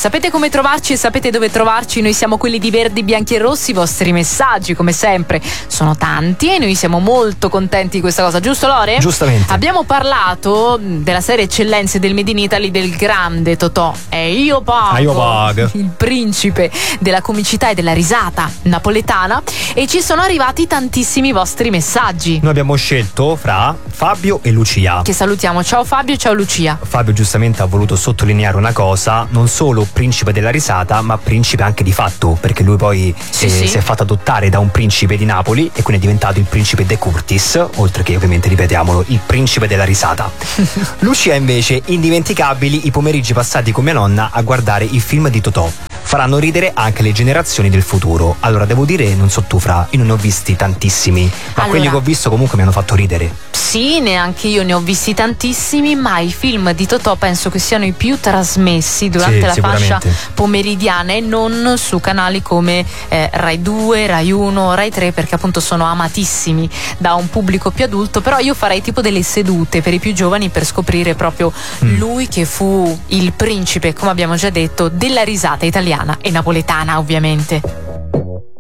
Sapete come trovarci e sapete dove trovarci. Noi siamo quelli di Verdi, Bianchi e Rossi. I vostri messaggi, come sempre, sono tanti e noi siamo molto contenti di questa cosa, giusto Lore? Giustamente. Abbiamo parlato della serie Eccellenze del Made in Italy del grande Totò. E io pago. Il principe della comicità e della risata napoletana. E ci sono arrivati tantissimi vostri messaggi. Noi abbiamo scelto fra Fabio e Lucia. Che salutiamo. Ciao Fabio, ciao Lucia. Fabio giustamente ha voluto sottolineare una cosa: non solo principe della risata, ma principe anche di fatto, perché lui poi si è fatto adottare da un principe di Napoli e quindi è diventato il principe De Curtis, oltre che ovviamente, ripetiamolo, il principe della risata. Lucia invece: indimenticabili i pomeriggi passati con mia nonna a guardare i film di Totò. Faranno ridere anche le generazioni del futuro. Allora devo dire, non so tu Fra, io non ne ho visti tantissimi, ma quelli che ho visto comunque mi hanno fatto ridere. Sì, neanche io ne ho visti tantissimi, ma i film di Totò penso che siano i più trasmessi durante la fascia pomeridiana e non su canali come Rai 2, Rai 1, Rai 3, perché appunto sono amatissimi da un pubblico più adulto. Però io farei tipo delle sedute per i più giovani per scoprire proprio lui che fu il principe, come abbiamo già detto, della risata italiana e napoletana ovviamente.